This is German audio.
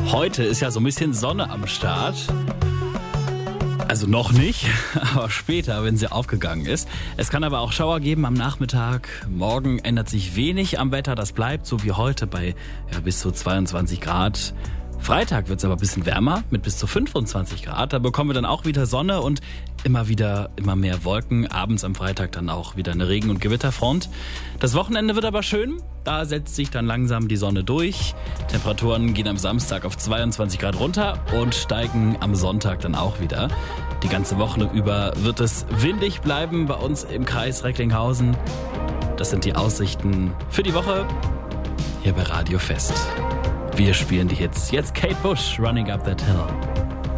Heute ist ja so ein bisschen Sonne am Start. Also noch nicht, aber später, wenn sie aufgegangen ist. Es kann aber auch Schauer geben am Nachmittag. Morgen ändert sich wenig am Wetter. Das bleibt so wie heute bei bis zu 22 Grad. Freitag wird es aber ein bisschen wärmer mit bis zu 25 Grad. Da bekommen wir dann auch wieder Sonne und immer mehr Wolken. Abends am Freitag dann auch wieder eine Regen- und Gewitterfront. Das Wochenende wird aber schön. Da setzt sich dann langsam die Sonne durch. Temperaturen gehen am Samstag auf 22 Grad runter und steigen am Sonntag dann auch wieder. Die ganze Woche über wird es windig bleiben bei uns im Kreis Recklinghausen. Das sind die Aussichten für die Woche hier bei Radio Fest. Wir spielen die Hits. Jetzt Kate Bush, Running Up That Hill.